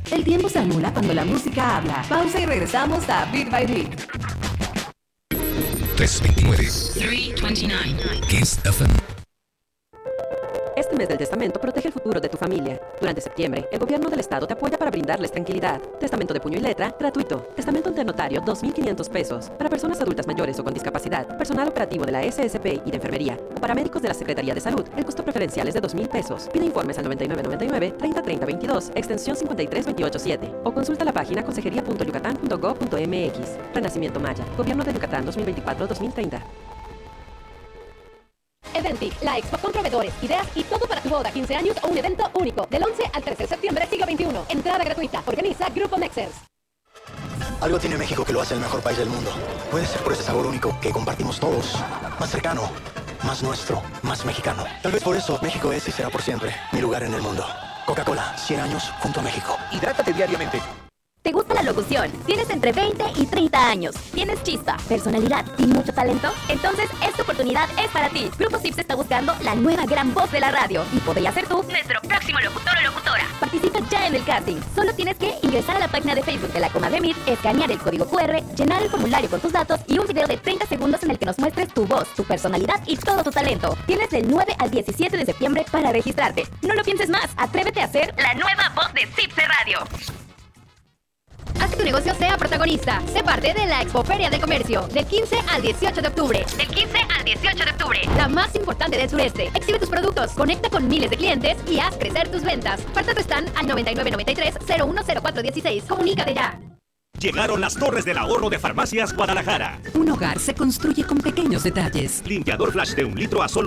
El tiempo se anula cuando la música habla. Pausa y regresamos a Beat by Beat. 329 329 Kiss FM. Este mes del testamento protege el futuro de tu familia. Durante septiembre, el gobierno del estado te apoya para brindarles tranquilidad. Testamento de puño y letra, gratuito. Testamento ante notario, 2.500 pesos. Para personas adultas mayores o con discapacidad, personal operativo de la SSP y de enfermería, o paramédicos de la Secretaría de Salud, el costo preferencial es de 2.000 pesos. Pide informes al 9999-303022, extensión 53287, o consulta la página consejería.yucatán.gov.mx. Renacimiento Maya, Gobierno de Yucatán 2024-2030. Eventic, la expo con proveedores, ideas y todo para tu boda, 15 años o un evento único. Del 11 al 13 de septiembre, siglo XXI. Entrada gratuita. Organiza Grupo Mexers. Algo tiene México que lo hace el mejor país del mundo. Puede ser por ese sabor único que compartimos todos. Más cercano, más nuestro, más mexicano. Tal vez por eso México es y será por siempre mi lugar en el mundo. Coca-Cola, 100 años junto a México. Hidrátate diariamente. ¿Te gusta la locución? ¿Tienes entre 20 y 30 años? ¿Tienes chispa, personalidad y mucho talento? Entonces, esta oportunidad es para ti. Grupo Sips está buscando la nueva gran voz de la radio y podría ser tú nuestro próximo locutor o locutora. Participa ya en el casting. Solo tienes que ingresar a la página de Facebook de la Comadre, escanear el código QR, llenar el formulario con tus datos y un video de 30 segundos en el que nos muestres tu voz, tu personalidad y todo tu talento. Tienes del 9 al 17 de septiembre para registrarte. No lo pienses más. Atrévete a ser la nueva voz de Sips Radio. Haz que tu negocio sea protagonista. Sé parte de la Expoferia de Comercio. Del 15 al 18 de octubre. Del 15 al 18 de octubre. La más importante del sureste. Exhibe tus productos, conecta con miles de clientes y haz crecer tus ventas. Aparta tu stand al 9993-010416. Comunícate ya. Llegaron las Torres del Ahorro de Farmacias Guadalajara. Un hogar se construye con pequeños detalles. Limpiador Flash de 1 litro a solo